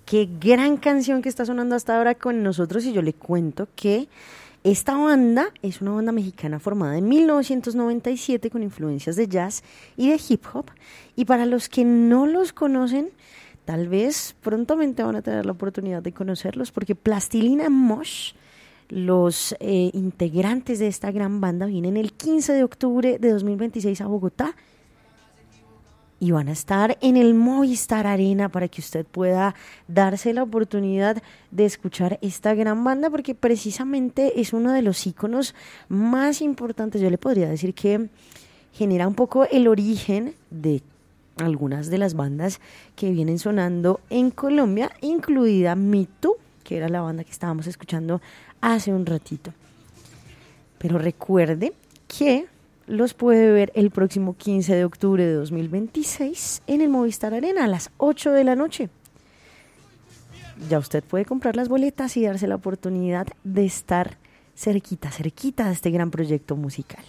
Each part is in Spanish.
qué gran canción que está sonando hasta ahora con nosotros, y yo le cuento que esta banda es una banda mexicana formada en 1997 con influencias de jazz y de hip hop, y para los que no los conocen, tal vez prontamente van a tener la oportunidad de conocerlos, porque Plastilina Mosh, los integrantes de esta gran banda, vienen el 15 de octubre de 2026 a Bogotá y van a estar en el Movistar Arena para que usted pueda darse la oportunidad de escuchar esta gran banda, porque precisamente es uno de los íconos más importantes. Yo le podría decir que genera un poco el origen de algunas de las bandas que vienen sonando en Colombia, incluida Me Too, que era la banda que estábamos escuchando hace un ratito. Pero recuerde que los puede ver el próximo 15 de octubre de 2026 en el Movistar Arena a las 8 de la noche. Ya usted puede comprar las boletas y darse la oportunidad de estar cerquita de este gran proyecto musical.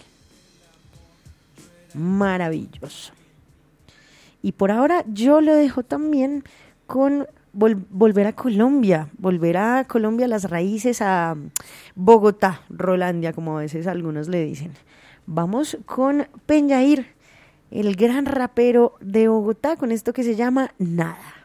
Maravilloso. Y por ahora yo lo dejo también con volver a Colombia, las raíces, a Bogotá, Rolandia, como a veces algunos le dicen. Vamos con Penjair, el gran rapero de Bogotá, con esto que se llama Nada.